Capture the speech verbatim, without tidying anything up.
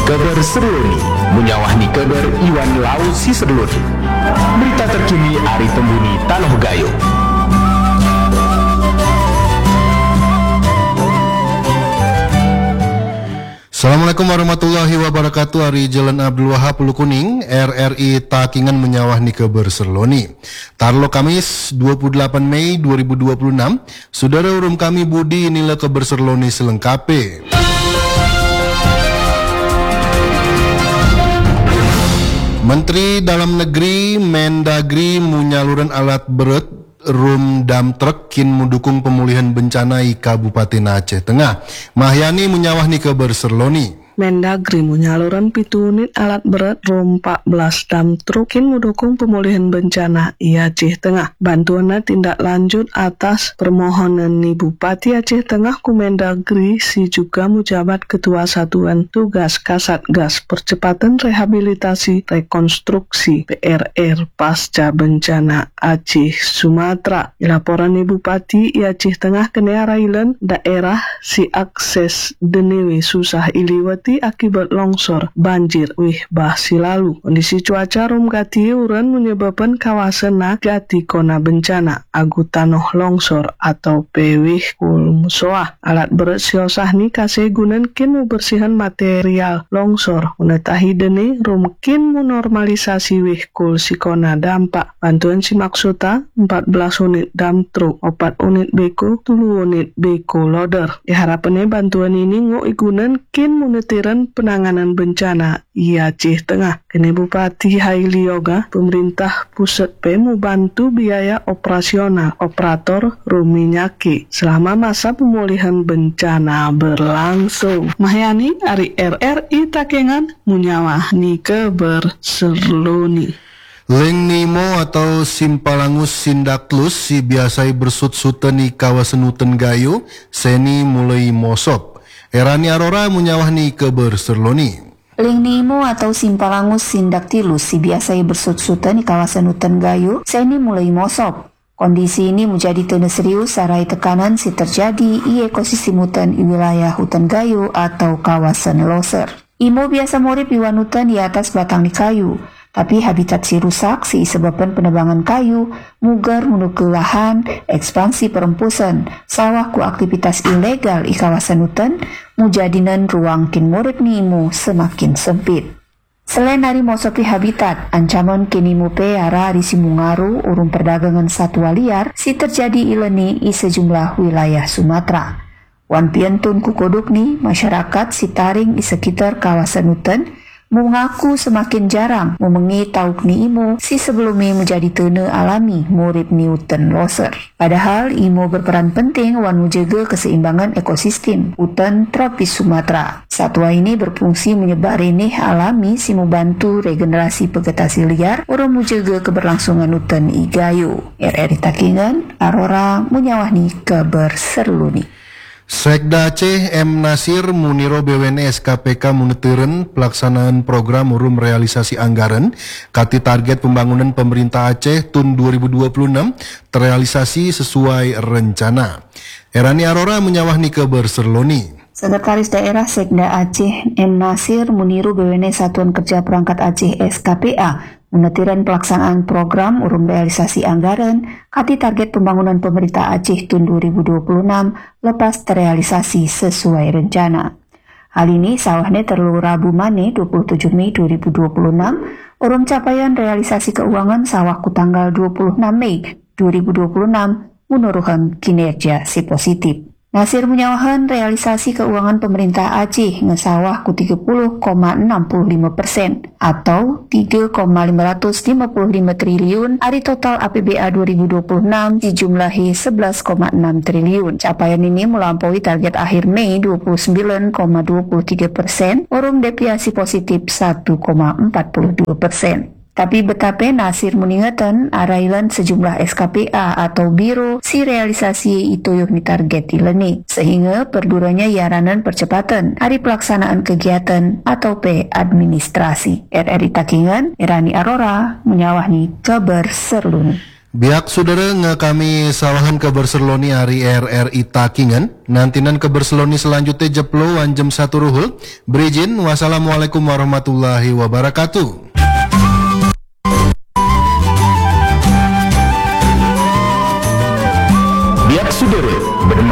Kabar Serloni menyawahni kabar Iwan Lau si Serloni. Berita terkini Ari Tembuni Tanoh Gayo. Assalamualaikum warahmatullahi wabarakatuh. Ari Jalan Abdul Wahab Ulu Kuning, R R I Takingan menyawahni kabar Serloni. Tarlo Kamis dua puluh delapan Mei dua ribu dua puluh enam. Saudara urum kami Budi, inilah kabar Serloni selengkapnya. Menteri Dalam Negeri Mendagri menyaluran alat berat rum dam truk kin mendukung pemulihan bencana i Kabupaten Aceh Tengah. Mahyani menyawahni kabar Serloni. Mendagri menyaluran pitu unit alat berat rum empat belas dam truk kin mendukung pemulihan bencana i Aceh Tengah. Bantuannya tindak lanjut atas permohonan ni Bupati Aceh Tengah ku Mendagri si juga mujabat Ketua Satuan Tugas Kasatgas Percepatan Rehabilitasi Rekonstruksi P R R Pasca Bencana Aceh Sumatera. Laporan ni Bupati i Aceh Tengah kene arailan daerah si akses denewi susah iliwati akibat longsor banjir wih bah silalu. Kondisi cuaca rum gati uran menyebabkan kawasan na gati kona bencana agu tanoh longsor atau pewih kul musoah. Alat berat siosah ni kasih gunan kin membersihan material longsor unetahi deni rum kin menormalisasi wih kul sikona dampak. Bantuan si maksuta empat belas unit dam truk, empat unit beko, tulu unit beko loader. Diharapannya bantuan ini ngok igunan kin monetiran penanganan bencana i Aceh Tengah. Kini Bupati Haili Yoga, pemerintah pusat P M bantu biaya operasional operator Ruminyaki selama masa pemulihan bencana berlangsung. Mahyani Ari R R I Takengan munyawah ni kabar Serloni. Leng Nimo atau Simpalangus Sindaklus si biasai bersut-sutan di kawasan Hutan Gayo, seni mulai mosop. Erani Arora menyawahni kabar Serloni. Leng Nimo atau Simpalangus Sindaktilus si biasai bersut-sutan di kawasan Hutan Gayo, seni mulai mosop. Kondisi ini menjadi tanda serius sarai tekanan si terjadi i ekosistem hutan i wilayah Hutan Gayo atau kawasan loser. Imo biasa morip iwan hutan di atas batang di kayu. Tapi habitat si rusak si sebabkan penebangan kayu, mugar menuju lahan, ekspansi perempusan, sawah ku aktivitas ilegal di kawasan hutan, mujadinan ruang kin murid nimu semakin sempit. Selain dari mosopi habitat, ancaman kinimu pe ara di simungaru urung perdagangan satwa liar si terjadi ileni i sejumlah wilayah Sumatera. Wan piantun ku kodok ni masyarakat si taring i sekitar kawasan hutan mengaku semakin jarang memengi tauk ni imo si sebelumnya menjadi tene alami murid ni hutan loser. Padahal imo berperan penting wan menjaga keseimbangan ekosistem hutan tropis Sumatera. Satwa ini berfungsi menyebar renih alami si membantu regenerasi vegetasi liar orang menjaga keberlangsungan hutan i Gayo. R R I Takingan, Arora menyawahni kabar Serluni. Sekda Aceh M. Nasir Muniro B W N S K P K monitoren pelaksanaan program urum realisasi anggaran kati target pembangunan pemerintah Aceh tahun dua ribu dua puluh enam terrealisasi sesuai rencana. Erani Arora menyawahni kabar Serloni. Sekretaris Daerah Sekda Aceh M. Nasir Muniru B W N S Satuan Kerja Perangkat Aceh S K P A menetiran pelaksanaan program urun realisasi anggaran kati target pembangunan pemerintah Aceh tahun dua ribu dua puluh enam lepas terrealisasi sesuai rencana. Hal ini sawahnya terlalu Rabu Mane dua puluh tujuh Mei dua ribu dua puluh enam urun capaian realisasi keuangan sawahku tanggal dua puluh enam Mei dua ribu dua puluh enam menurunkan kinerja si positif. Nasir menyawahan realisasi keuangan pemerintah Aceh ngesawah ku tiga puluh koma enam lima persen atau tiga koma lima lima lima triliun dari total A P B A dua ribu dua puluh enam dijumlahi sebelas koma enam triliun. Capaian ini melampaui target akhir Mei dua puluh sembilan koma dua tiga persen, urung deviasi positif satu koma empat dua persen. Tapi betapa Nasir mengingatkan arailan sejumlah S K P A atau biro si realisasi itu yuk target ileni, sehingga perduranya yaranan percepatan hari pelaksanaan kegiatan atau P administrasi. R R I Takingan, Erani Arora menyawahni kabar Serluni. Biak saudara ngakami sawahan ke Barcelona hari R R I Takingan. Nantinan ke Barcelona selanjutnya jeplo wan jam satu ruhul. Berizin, wassalamualaikum warahmatullahi wabarakatuh. Biak saudara